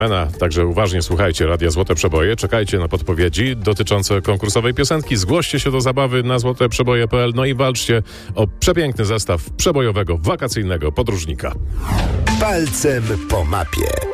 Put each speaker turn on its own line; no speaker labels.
Także uważnie słuchajcie Radia Złote Przeboje, czekajcie na podpowiedzi dotyczące konkursowej piosenki, zgłoście się do zabawy na złoteprzeboje.pl, no i walczcie o przepiękny zestaw przebojowego, wakacyjnego podróżnika.
Palcem po mapie.